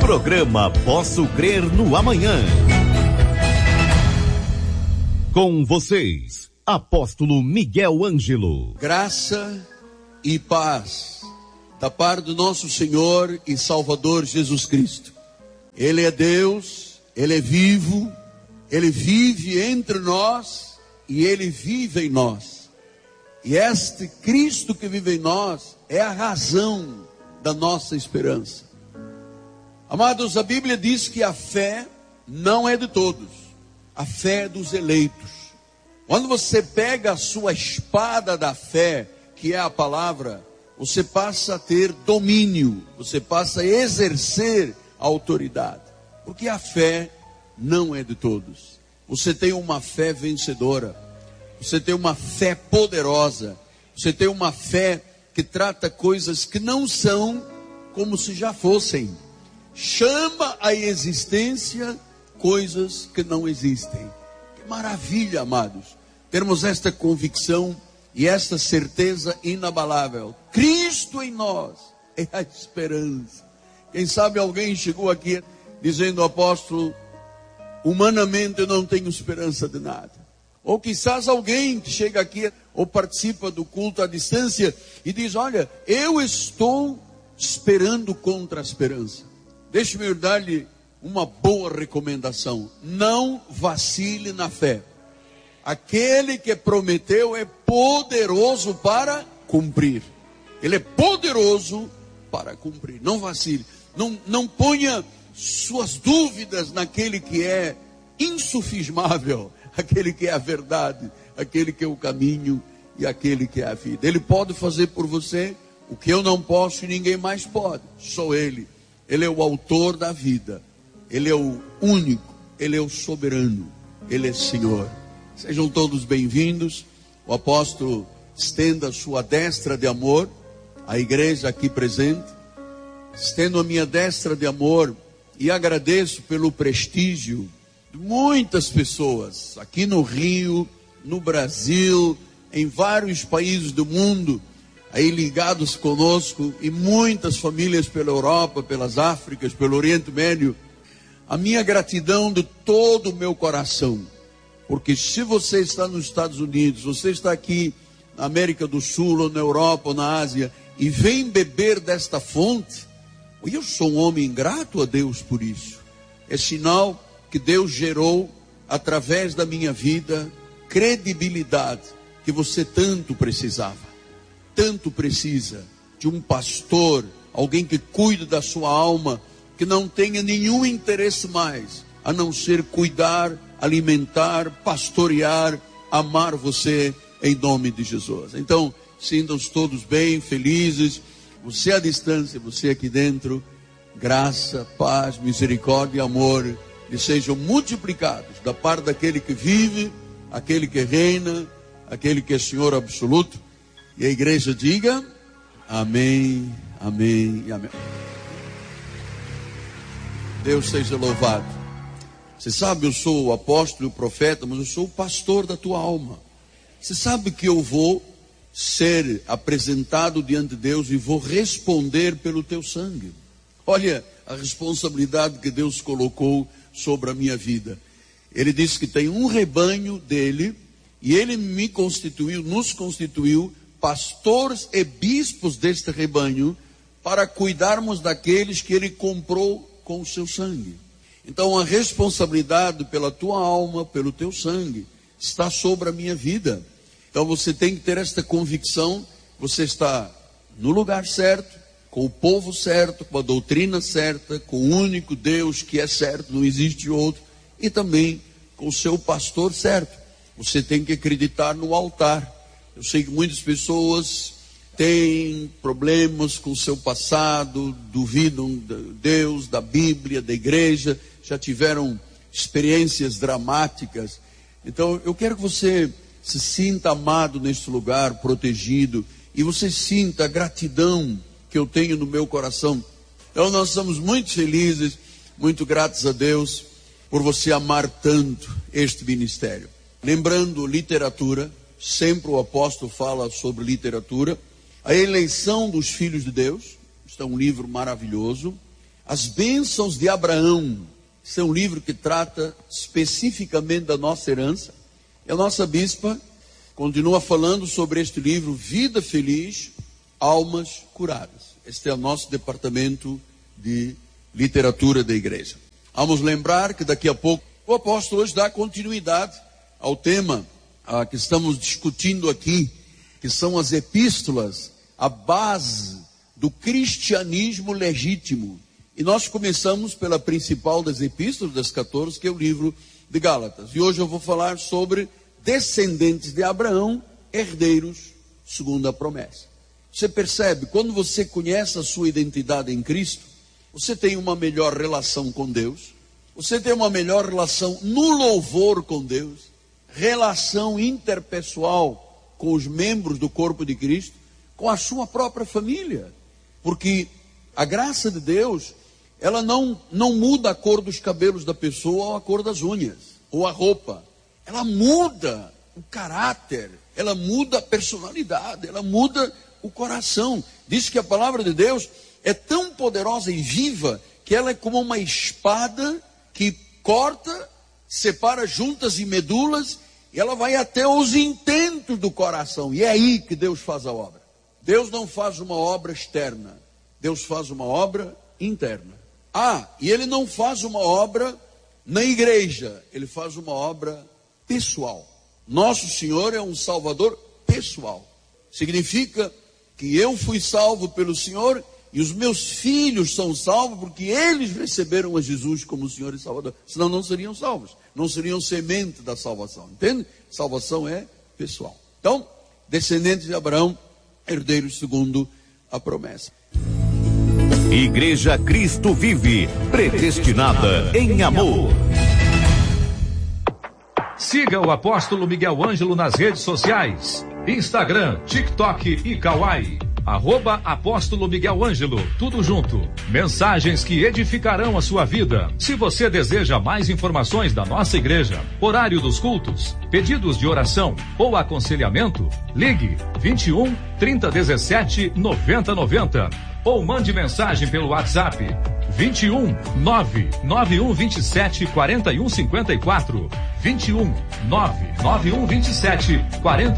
Programa Posso Crer no Amanhã. Com vocês, Apóstolo Miguel Ângelo. Graça e paz da parte do nosso Senhor e Salvador Jesus Cristo. Ele é Deus, Ele é vivo, Ele vive entre nós e Ele vive em nós. E este Cristo que vive em nós é a razão da nossa esperança. Amados, a Bíblia diz que a fé não é de todos, a fé é dos eleitos. Quando você pega a sua espada da fé, que é a palavra, você passa a ter domínio, você passa a exercer a autoridade. Porque a fé não é de todos. Você tem uma fé vencedora, você tem uma fé poderosa, você tem uma fé que trata coisas que não são como se já fossem. Chama à existência coisas que não existem. Que maravilha, amados, termos esta convicção e esta certeza inabalável. Cristo em nós é a esperança. Quem sabe alguém chegou aqui dizendo: apóstolo, humanamente eu não tenho esperança de nada. Ou quizás alguém que chega aqui ou participa do culto à distância e diz: olha, eu estou esperando contra a esperança. Deixe-me dar-lhe uma boa recomendação: não vacile na fé. Aquele que prometeu é poderoso para cumprir. Ele é poderoso para cumprir. Não vacile. Não ponha suas dúvidas naquele que é insufismável, aquele que é a verdade, aquele que é o caminho e aquele que é a vida. Ele pode fazer por você o que eu não posso e ninguém mais pode. Só Ele. Ele é o autor da vida. Ele é o único. Ele é o soberano. Ele é Senhor. Sejam todos bem-vindos. O apóstolo estenda a sua destra de amor à igreja aqui presente. Estendo a minha destra de amor e agradeço pelo prestígio de muitas pessoas aqui no Rio, no Brasil, em vários países do mundo, aí ligados conosco, e muitas famílias pela Europa, pelas Áfricas, pelo Oriente Médio. A minha gratidão de todo o meu coração, porque se você está nos Estados Unidos, você está aqui na América do Sul, ou na Europa, ou na Ásia, e vem beber desta fonte, eu sou um homem grato a Deus por isso. É sinal que Deus gerou, através da minha vida, credibilidade que você tanto precisava. Tanto precisa de um pastor, alguém que cuide da sua alma, que não tenha nenhum interesse mais, a não ser cuidar, alimentar, pastorear, amar você em nome de Jesus. Então, sintam-se todos bem, felizes, você à distância, você aqui dentro. Graça, paz, misericórdia e amor lhe sejam multiplicados da parte daquele que vive, aquele que reina, aquele que é Senhor absoluto. E a igreja diga: amém, amém e amém. Deus seja louvado. Você sabe, eu sou o apóstolo e o profeta, mas eu sou o pastor da tua alma. Você sabe que eu vou ser apresentado diante de Deus e vou responder pelo teu sangue. Olha a responsabilidade que Deus colocou sobre a minha vida. Ele disse que tem um rebanho dele, e ele me constituiu, nos constituiu pastores e bispos deste rebanho, para cuidarmos daqueles que ele comprou com o seu sangue. Então a responsabilidade pela tua alma, pelo teu sangue, está sobre a minha vida. Então você tem que ter esta convicção: você está no lugar certo, com o povo certo, com a doutrina certa, com o único Deus que é certo, não existe outro, e também com o seu pastor certo. Você tem que acreditar no altar. Eu sei que muitas pessoas têm problemas com o seu passado, duvidam de Deus, da Bíblia, da igreja, já tiveram experiências dramáticas. Então eu quero que você se sinta amado neste lugar, protegido, e você sinta a gratidão que eu tenho no meu coração. Então nós estamos muito felizes, muito gratos a Deus por você amar tanto este ministério. Lembrando, literatura, sempre o apóstolo fala sobre literatura. A eleição dos filhos de Deus, este é um livro maravilhoso. As Bênçãos de Abraão. Esse é um livro que trata especificamente da nossa herança. E a nossa bispa continua falando sobre este livro, Vida Feliz, Almas Curadas. Este é o nosso departamento de literatura da igreja. Vamos lembrar que daqui a pouco o apóstolo hoje dá continuidade ao tema que estamos discutindo aqui, que são as epístolas, a base do cristianismo legítimo. E nós começamos pela principal das epístolas, das 14, que é o livro de Gálatas. E hoje eu vou falar sobre descendentes de Abraão, herdeiros segundo a promessa. Você percebe, quando você conhece a sua identidade em Cristo, você tem uma melhor relação com Deus, você tem uma melhor relação no louvor com Deus, relação interpessoal com os membros do corpo de Cristo, com a sua própria família. Porque a graça de Deus, ela não muda a cor dos cabelos da pessoa ou a cor das unhas, ou a roupa. Ela muda o caráter, ela muda a personalidade, ela muda o coração. Diz que a palavra de Deus é tão poderosa e viva que ela é como uma espada que corta, separa juntas e medulas, e ela vai até os intentos do coração. E é aí que Deus faz a obra. Deus não faz uma obra externa, Deus faz uma obra interna. E ele não faz uma obra na igreja, ele faz uma obra pessoal. Nosso Senhor é um Salvador pessoal. Significa que eu fui salvo pelo Senhor e os meus filhos são salvos porque eles receberam a Jesus como Senhor e Salvador. Senão não seriam salvos, não seriam semente da salvação. Entende? Salvação é pessoal. Então, descendentes de Abraão, herdeiros segundo a promessa. Igreja Cristo Vive, predestinada em amor. Siga o apóstolo Miguel Ângelo nas redes sociais, Instagram, TikTok e Kawai. @apóstolo Miguel Ângelo, tudo junto. Mensagens que edificarão a sua vida. Se você deseja mais informações da nossa igreja, horário dos cultos, pedidos de oração ou aconselhamento, ligue 21 3017 9090 ou mande mensagem pelo WhatsApp 21 99127 4154. 21 99127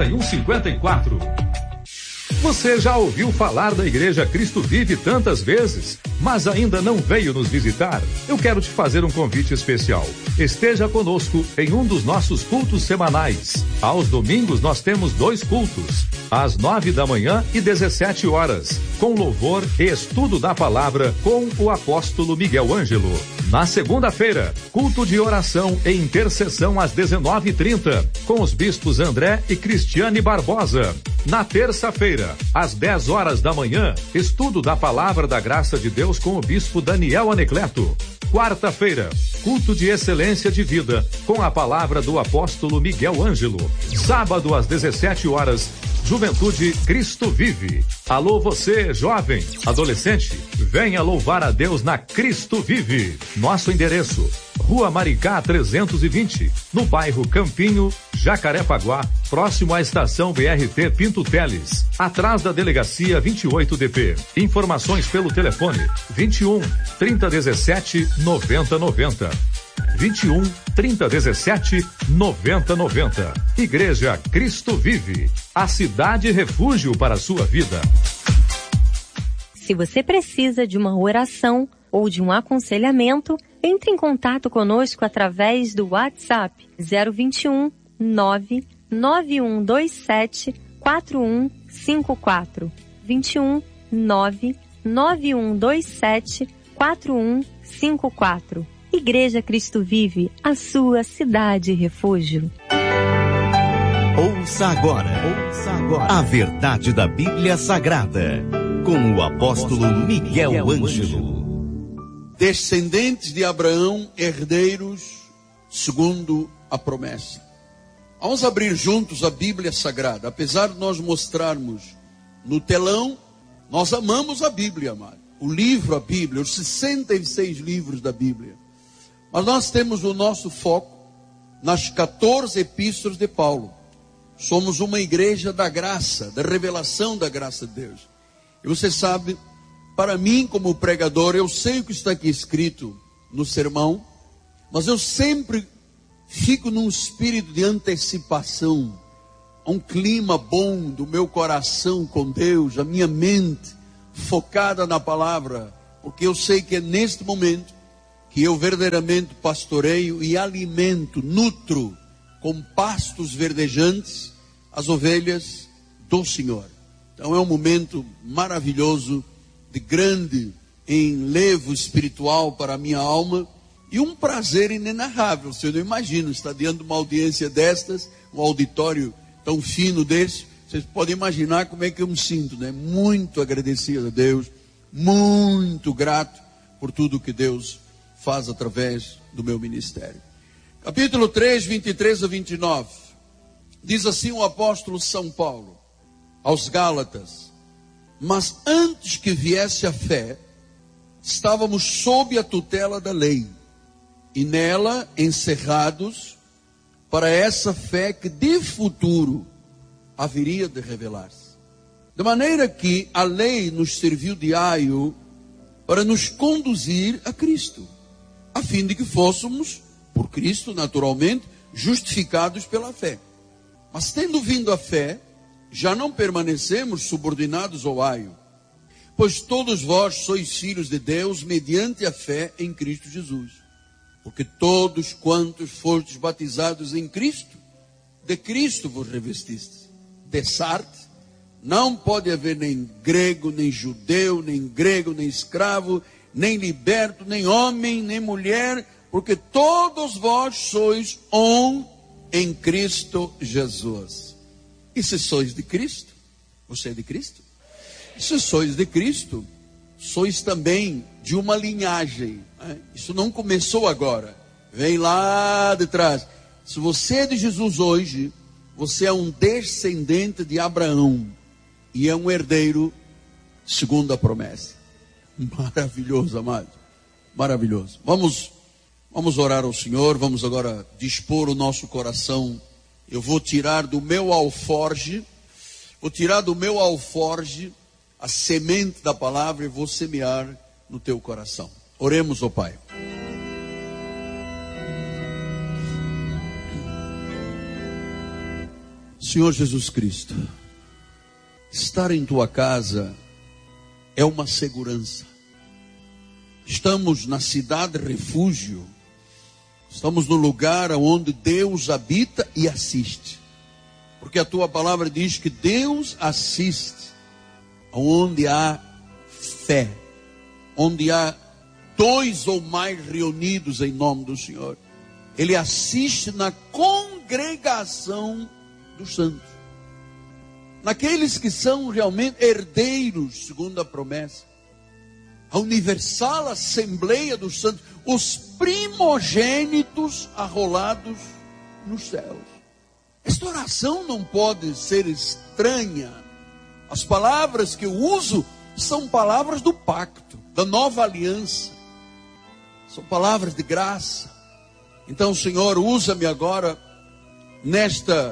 4154. Você já ouviu falar da Igreja Cristo Vive tantas vezes, mas ainda não veio nos visitar? Eu quero te fazer um convite especial. Esteja conosco em um dos nossos cultos semanais. Aos domingos nós temos 2 cultos, às 9 da manhã e 17 horas, com louvor e estudo da palavra com o apóstolo Miguel Ângelo. Na segunda-feira, culto de oração e intercessão às 19h30, com os bispos André e Cristiane Barbosa. Na terça-feira, às 10 horas da manhã, estudo da palavra da graça de Deus com o bispo Daniel Anecleto. Quarta-feira, culto de excelência de vida, com a palavra do apóstolo Miguel Ângelo. Sábado, às 17 horas, Juventude Cristo Vive. Alô você, jovem, adolescente, venha louvar a Deus na Cristo Vive. Nosso endereço, Rua Maricá 320, no bairro Campinho, Jacarepaguá, próximo à estação BRT Pinto Teles, atrás da delegacia 28DP. Informações pelo telefone 21 3017 9090. 21 3017 9090. Igreja Cristo Vive, a cidade refúgio para a sua vida. Se você precisa de uma oração ou de um aconselhamento, entre em contato conosco através do WhatsApp 021 99127 4154. 21 99127 4154. Igreja Cristo Vive, a sua cidade refúgio. Ouça agora a verdade da Bíblia Sagrada, com o apóstolo Miguel Ângelo. Descendentes de Abraão, herdeiros segundo a promessa. Vamos abrir juntos a Bíblia Sagrada. Apesar de nós mostrarmos no telão, nós amamos a Bíblia, amado. O livro, a Bíblia, os 66 livros da Bíblia. Mas nós temos o nosso foco nas 14 epístolas de Paulo. Somos uma igreja da graça, da revelação da graça de Deus. E você sabe, para mim como pregador, eu sei o que está aqui escrito no sermão, mas eu sempre fico num espírito de antecipação, um clima bom do meu coração com Deus, a minha mente focada na palavra, porque eu sei que é neste momento que eu verdadeiramente pastoreio e alimento, nutro com pastos verdejantes as ovelhas do Senhor. Então é um momento maravilhoso, de grande enlevo espiritual para a minha alma e um prazer inenarrável. Você não imagina estar diante de uma audiência destas, um auditório tão fino desse. Vocês podem imaginar como é que eu me sinto, né? Muito agradecido a Deus, muito grato por tudo que Deus faz através do meu ministério. Capítulo 3, 23 a 29. Diz assim o apóstolo São Paulo aos Gálatas: mas antes que viesse a fé, estávamos sob a tutela da lei, e nela encerrados para essa fé que de futuro haveria de revelar-se. De maneira que a lei nos serviu de aio para nos conduzir a Cristo, a fim de que fôssemos, por Cristo naturalmente, justificados pela fé. Mas tendo vindo a fé, já não permanecemos subordinados ao aio, pois todos vós sois filhos de Deus mediante a fé em Cristo Jesus. Porque todos quantos fostes batizados em Cristo, de Cristo vos revestistes. Dessarte, não pode haver nem grego, nem judeu, nem grego, nem escravo, nem liberto, nem homem, nem mulher, porque todos vós sois um em Cristo Jesus. E se sois de Cristo, você é de Cristo? E se sois de Cristo, sois também de uma linhagem. Isso não começou agora, vem lá de trás. Se você é de Jesus hoje, você é um descendente de Abraão e é um herdeiro segundo a promessa. Maravilhoso, amado, maravilhoso. Vamos orar ao Senhor, vamos agora dispor o nosso coração. Eu vou tirar do meu alforge a semente da palavra e vou semear no teu coração. Oremos, ó Pai. Senhor Jesus Cristo, estar em tua casa é uma segurança. Estamos na cidade refúgio. Estamos no lugar onde Deus habita e assiste. Porque a tua palavra diz que Deus assiste onde há fé, onde há dois ou mais reunidos em nome do Senhor. Ele assiste na congregação dos santos, naqueles que são realmente herdeiros segundo a promessa, a universal assembleia dos santos, os primogênitos arrolados nos céus. Esta oração não pode ser estranha. As palavras que eu uso são palavras do pacto, da nova aliança. São palavras de graça. Então, Senhor, usa-me agora nesta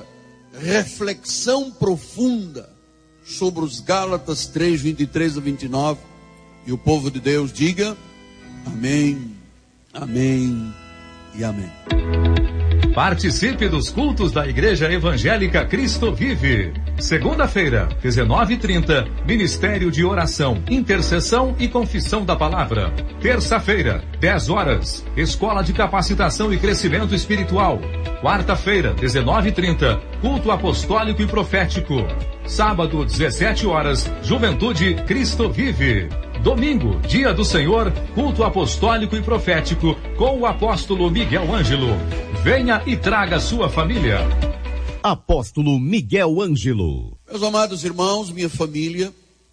reflexão profunda sobre os Gálatas 3, 23 a 29. E o povo de Deus diga amém, amém e amém. Participe dos cultos da Igreja Evangélica Cristo Vive. Segunda-feira, 19h30, Ministério de Oração, Intercessão e Confissão da Palavra. Terça-feira, 10 horas, Escola de Capacitação e Crescimento Espiritual. Quarta-feira, 19h30, Culto Apostólico e Profético. Sábado, 17 horas, Juventude Cristo Vive. Domingo, Dia do Senhor, Culto Apostólico e Profético, com o apóstolo Miguel Ângelo. Venha e traga sua família. Apóstolo Miguel Ângelo. Meus amados irmãos, minha família,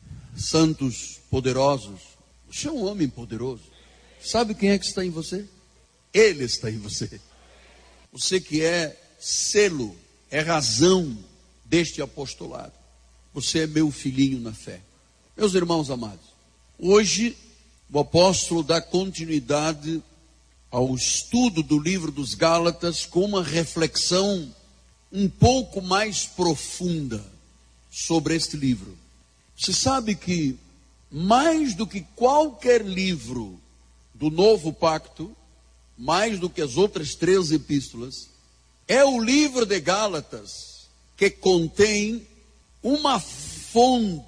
santos poderosos, você é um homem poderoso. Sabe quem é que está em você? Ele está em você. Você que é selo, é razão deste apostolado. Você é meu filhinho na fé. Meus irmãos amados, hoje o apóstolo dá continuidade ao estudo do livro dos Gálatas com uma reflexão um pouco mais profunda sobre este livro. Você sabe que mais do que qualquer livro do Novo Pacto, mais do que as outras 3 epístolas, é o livro de Gálatas, que contém uma fonte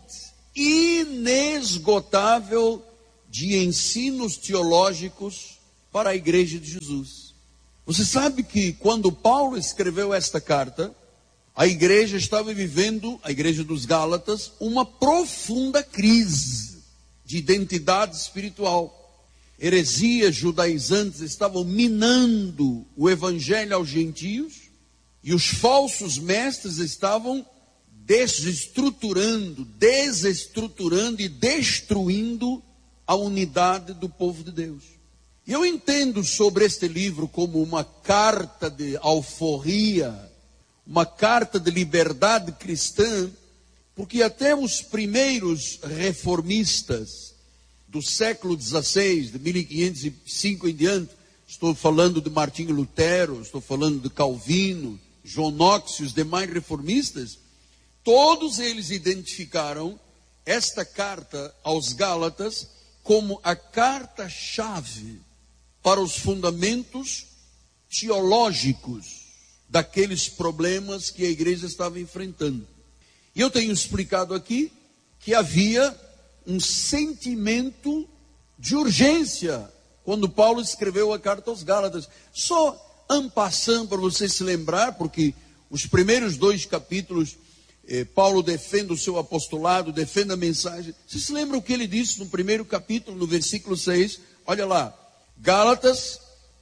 inesgotável de ensinos teológicos para a igreja de Jesus. Você sabe que quando Paulo escreveu esta carta, a igreja estava vivendo, a igreja dos Gálatas, uma profunda crise de identidade espiritual. Heresias judaizantes estavam minando o evangelho aos gentios, e os falsos mestres estavam desestruturando e destruindo a unidade do povo de Deus. E eu entendo sobre este livro como uma carta de alforria, uma carta de liberdade cristã, porque até os primeiros reformistas do século XVI, de 1505 em diante, estou falando de Martinho Lutero, estou falando de Calvino, João Knox e os demais reformistas, todos eles identificaram esta carta aos Gálatas como a carta-chave para os fundamentos teológicos daqueles problemas que a igreja estava enfrentando. E eu tenho explicado aqui que havia um sentimento de urgência quando Paulo escreveu a carta aos Gálatas. Só en passant para você se lembrar, porque os primeiros 2 capítulos, Paulo defende o seu apostolado, defende a mensagem. Você se lembra o que ele disse no primeiro capítulo, no versículo 6? Olha lá, Gálatas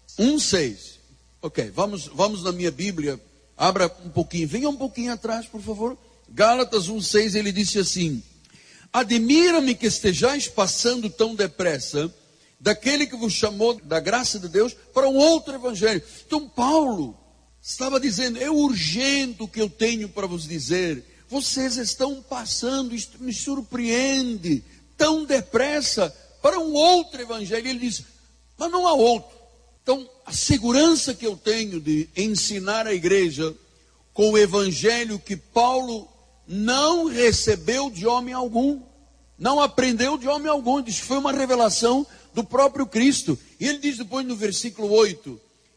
1:6. Ok, vamos na minha Bíblia, abra um pouquinho, venha um pouquinho atrás, por favor. Gálatas 1:6, ele disse assim: admira-me que estejais passando tão depressa daquele que vos chamou da graça de Deus para um outro evangelho. Então Paulo estava dizendo, é urgente o que eu tenho para vos dizer. Vocês estão passando, isto me surpreende, tão depressa para um outro evangelho. Ele diz, mas não há outro. Então a segurança que eu tenho de ensinar a igreja com o evangelho que Paulo não recebeu de homem algum, não aprendeu de homem algum, diz que foi uma revelação do próprio Cristo. E ele diz depois no versículo 8,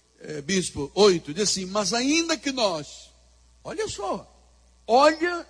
bispo, 8, diz assim, mas ainda que nós, olha só, olha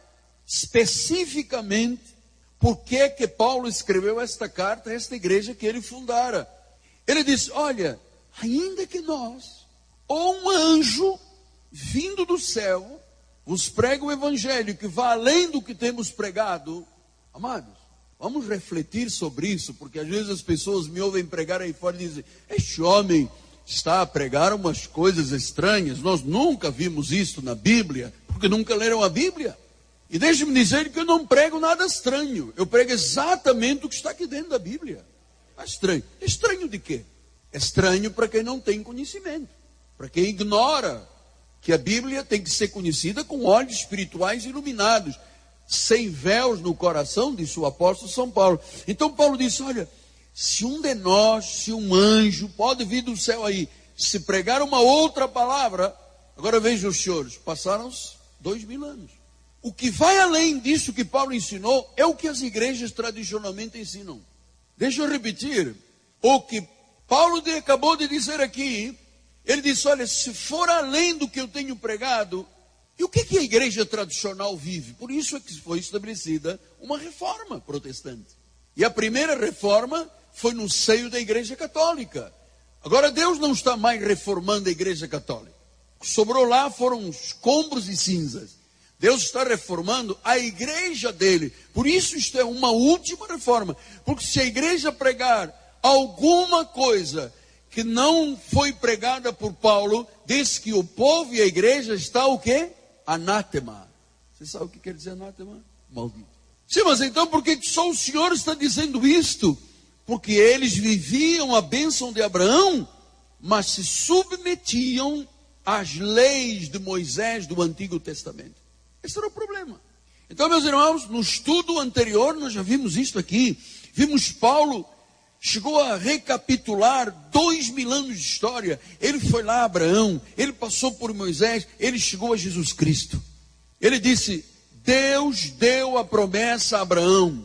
especificamente por que Paulo escreveu esta carta a esta igreja que ele fundara. Ele diz, olha, ainda que nós, ou um anjo vindo do céu, vos prega o evangelho que vai além do que temos pregado. Amados, vamos refletir sobre isso, porque às vezes as pessoas me ouvem pregar aí fora e dizem, este homem está a pregar umas coisas estranhas, nós nunca vimos isso na Bíblia, porque nunca leram a Bíblia. E deixe-me dizer que eu não prego nada estranho, eu prego exatamente o que está aqui dentro da Bíblia. É estranho. Estranho de quê? É estranho para quem não tem conhecimento, para quem ignora que a Bíblia tem que ser conhecida com olhos espirituais iluminados, sem véus no coração, disse o apóstolo São Paulo. Então Paulo disse, olha, se um de nós, se um anjo, pode vir do céu aí, se pregar uma outra palavra, agora vejam os senhores, passaram-se 2000 anos. O que vai além disso que Paulo ensinou, é o que as igrejas tradicionalmente ensinam. Deixa eu repetir, o que Paulo acabou de dizer aqui, ele disse, olha, se for além do que eu tenho pregado, e o que a igreja tradicional vive? Por isso é que foi estabelecida uma reforma protestante. E a primeira reforma foi no seio da igreja católica. Agora Deus não está mais reformando a igreja católica. O que sobrou lá foram escombros e cinzas. Deus está reformando a igreja dele. Por isso isto é uma última reforma. Porque se a igreja pregar alguma coisa que não foi pregada por Paulo, diz que o povo e a igreja está o quê? Anátema. Você sabe o que quer dizer anátema? Maldito. Sim, mas então por que só o Senhor está dizendo isto? Porque eles viviam a bênção de Abraão, mas se submetiam às leis de Moisés do Antigo Testamento. Esse era o problema. Então, meus irmãos, no estudo anterior nós já vimos isto aqui. Vimos Paulo chegou a recapitular 2000 anos de história. Ele foi lá a Abraão, ele passou por Moisés, ele chegou a Jesus Cristo. Ele disse, Deus deu a promessa a Abraão.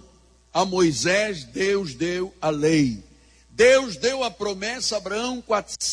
a Moisés Deus deu a lei. Deus deu a promessa a Abraão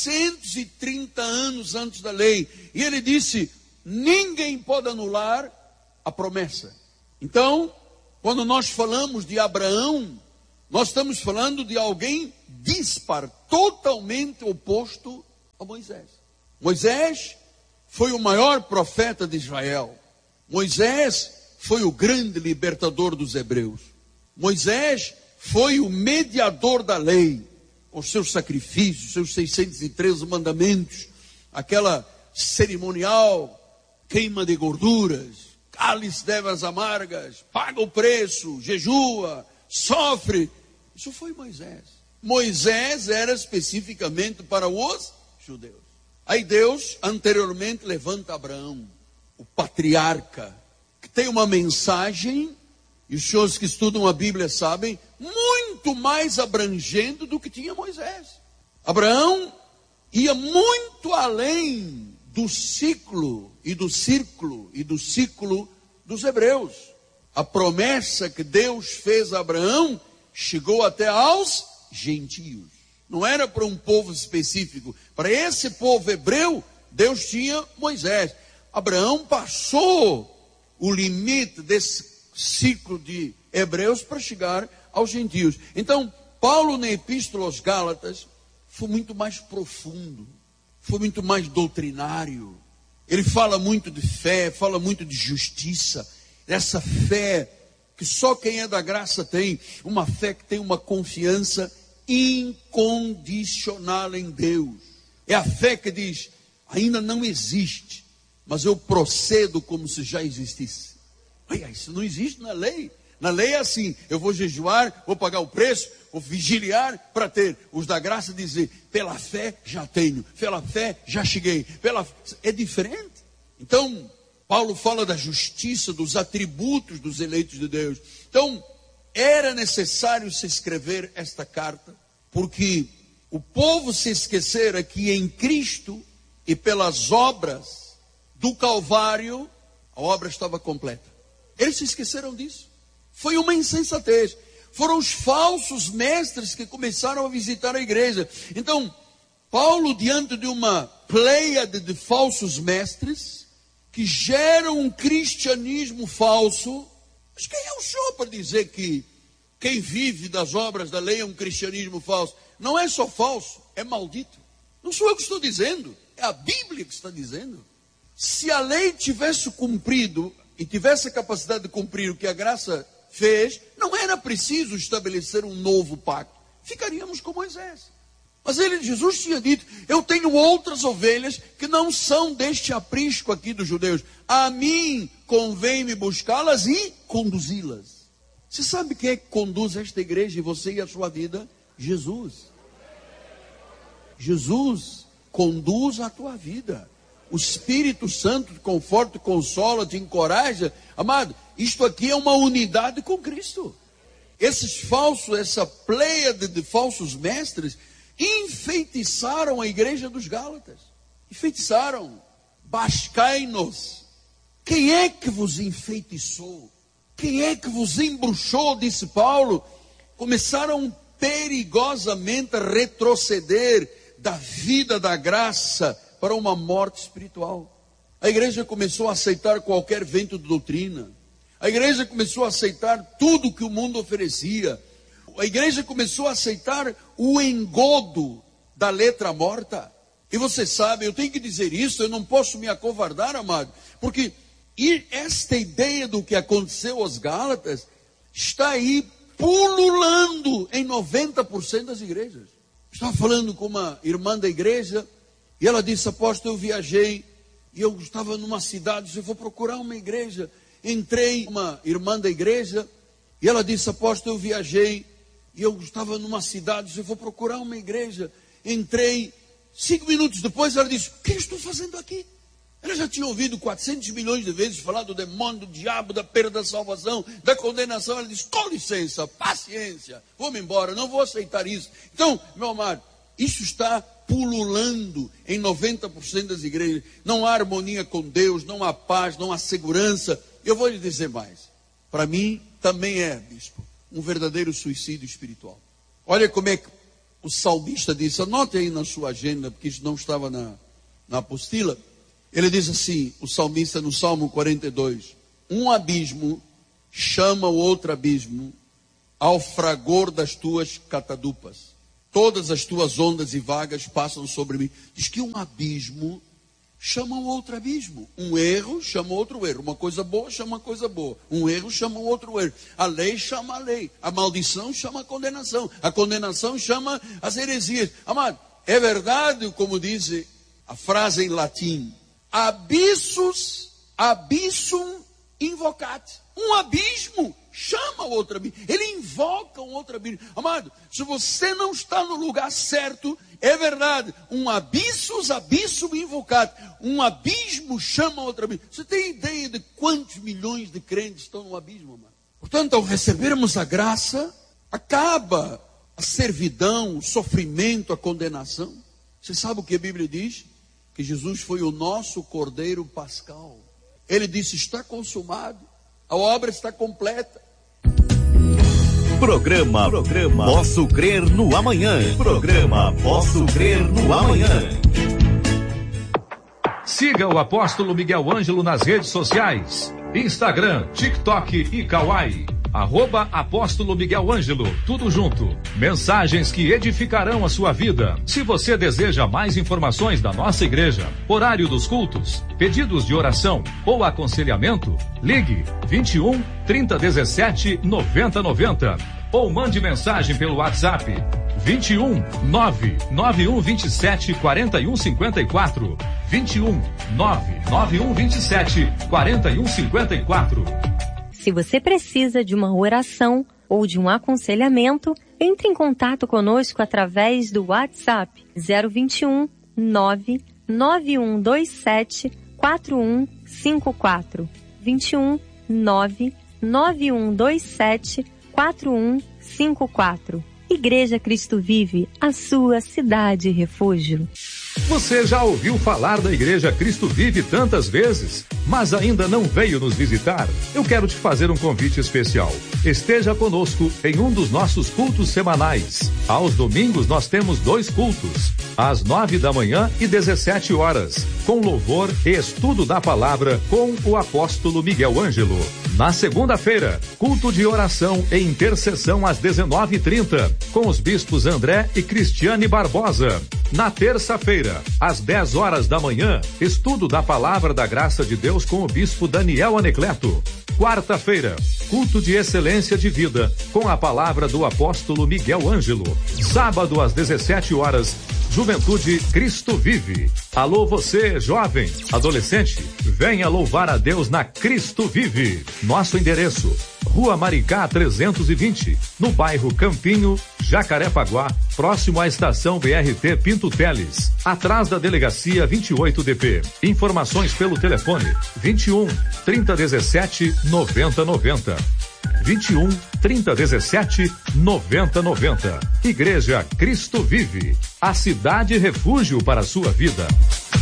430 anos antes da lei. E ele disse, ninguém pode anular a promessa. Então, quando nós falamos de Abraão, nós estamos falando de alguém dispar, totalmente oposto a Moisés. Moisés foi o maior profeta de Israel. Moisés foi o grande libertador dos hebreus. Moisés foi o mediador da lei, com seus sacrifícios, seus 613 mandamentos, aquela cerimonial, queima de gorduras, cálice de ervas amargas, paga o preço, jejua, sofre. Isso foi Moisés. Moisés era especificamente para os judeus. Aí Deus anteriormente levanta Abraão, o patriarca, que tem uma mensagem, e os senhores que estudam a Bíblia sabem, muito mais abrangente do que tinha Moisés. Abraão ia muito além do ciclo e do círculo e do ciclo dos hebreus. A promessa que Deus fez a Abraão chegou até aos gentios. Não era para um povo específico. Para esse povo hebreu, Deus tinha Moisés. Abraão passou o limite desse ciclo de hebreus para chegar aos gentios. Então, Paulo na Epístola aos Gálatas foi muito mais profundo, foi muito mais doutrinário. Ele fala muito de fé, fala muito de justiça. Essa fé que só quem é da graça tem, uma fé que tem uma confiança incondicional em Deus. É a fé que diz, ainda não existe, mas eu procedo como se já existisse. Isso não existe na lei. Na lei é assim, eu vou jejuar, vou pagar o preço, vou vigiliar para ter. Os da graça dizer, pela fé já tenho, pela fé já cheguei. É diferente. Então, Paulo fala da justiça, dos atributos dos eleitos de Deus. Então, era necessário se escrever esta carta, porque o povo se esquecera que em Cristo e pelas obras do Calvário, a obra estava completa. Eles se esqueceram disso. Foi uma insensatez. Foram os falsos mestres que começaram a visitar a igreja. Então, Paulo, diante de uma pleiade de falsos mestres, que geram um cristianismo falso, mas quem é o senhor para dizer que quem vive das obras da lei é um cristianismo falso? Não é só falso, é maldito. Não sou eu que estou dizendo, é a Bíblia que está dizendo. Se a lei tivesse cumprido e tivesse a capacidade de cumprir o que a graça fez, não era preciso estabelecer um novo pacto. Ficaríamos com Moisés. Mas Jesus tinha dito, eu tenho outras ovelhas que não são deste aprisco aqui dos judeus. A mim convém-me buscá-las e conduzi-las. Você sabe quem é que conduz esta igreja e você e a sua vida? Jesus. Jesus conduz a tua vida. O Espírito Santo te conforta, te consola, te encoraja. Amado, isto aqui é uma unidade com Cristo. Esses falsos, essa pleiade de falsos mestres, enfeitiçaram a igreja dos Gálatas. Enfeitiçaram. Bascai-nos. Quem é que vos enfeitiçou? Quem é que vos embruxou? Disse Paulo. Começaram perigosamente a retroceder da vida da graça para uma morte espiritual. A igreja começou a aceitar qualquer vento de doutrina. A igreja começou a aceitar tudo que o mundo oferecia. A igreja começou a aceitar o engodo da letra morta. E você sabe, eu tenho que dizer isso, eu não posso me acovardar, amado, porque esta ideia do que aconteceu aos Gálatas está aí pululando em 90% das igrejas. Estava falando com uma irmã da igreja, e ela disse, apóstolo, eu viajei, e eu estava numa cidade, eu vou procurar uma igreja. Entrei, uma irmã da igreja, e ela disse, apóstolo, eu viajei, e eu estava numa cidade, eu vou procurar uma igreja. Entrei, 5 minutos depois ela disse, o que eu estou fazendo aqui? Ela já tinha ouvido 400 milhões de vezes falar do demônio, do diabo, da perda da salvação, da condenação. Ela disse, com licença, paciência, vou-me embora, não vou aceitar isso. Então, meu amado, isso está pululando em 90% das igrejas. Não há harmonia com Deus, não há paz, não há segurança. Eu vou lhe dizer mais. Para mim, também é, bispo. um verdadeiro suicídio espiritual. Olha como é que o salmista diz, anote aí na sua agenda, porque isso não estava na apostila. Ele diz assim, o salmista no Salmo 42, um abismo chama o outro abismo ao fragor das tuas catadupas. Todas as tuas ondas e vagas passam sobre mim. Diz que um abismo chama um outro abismo. Um erro chama outro erro. Uma coisa boa chama uma coisa boa. Um erro chama um outro erro. A lei chama a lei. A maldição chama a condenação. A condenação chama as heresias. Amado, é verdade, como diz a frase em latim, abissus, abissum invocate. Um abismo chama o outro abismo. Ele invoca um outro abismo. Amado, se você não está no lugar certo, é verdade. Um abissus, abissum invocate. Um abismo chama outro abismo. Você tem ideia de quantos milhões de crentes estão no abismo, amado? Portanto, ao recebermos a graça, acaba a servidão, o sofrimento, a condenação. Você sabe o que a Bíblia diz? Que Jesus foi o nosso Cordeiro Pascal. Ele disse, está consumado. A obra está completa. Programa Posso Crer no Amanhã. Programa Posso Crer no Amanhã. Siga o apóstolo Miguel Ângelo nas redes sociais. Instagram, TikTok e Kawaii. @Apóstolo Miguel Ângelo, tudo junto. Mensagens que edificarão a sua vida. Se você deseja mais informações da nossa igreja, horário dos cultos, pedidos de oração ou aconselhamento, ligue 21 3017 9090 ou mande mensagem pelo WhatsApp 21 99127 4154 21 99127 4154. Se você precisa de uma oração ou de um aconselhamento, entre em contato conosco através do WhatsApp 021 99127 4154. 21 99127 4154. Igreja Cristo Vive, a sua cidade refúgio. Você já ouviu falar da Igreja Cristo Vive tantas vezes, mas ainda não veio nos visitar? Eu quero te fazer um convite especial. Esteja conosco em um dos nossos cultos semanais. Aos domingos nós temos 2 cultos, às 9 da manhã e 17 horas, com louvor e estudo da palavra com o apóstolo Miguel Ângelo. Na segunda-feira, culto de oração e intercessão às 19h30, com os bispos André e Cristiane Barbosa. Na terça-feira, às 10 horas da manhã, estudo da palavra da graça de Deus com o bispo Daniel Anecleto. Quarta-feira, culto de excelência de vida, com a palavra do apóstolo Miguel Ângelo. Sábado, às 17 horas, Juventude Cristo Vive. Alô você, jovem, adolescente, venha louvar a Deus na Cristo Vive. Nosso endereço, Rua Maricá 320, no bairro Campinho, Jacarepaguá, próximo à estação BRT Pinto Teles, atrás da delegacia 28DP. Informações pelo telefone 21 3017 9090. 21 3017 9090. Igreja Cristo Vive, a cidade refúgio para a sua vida.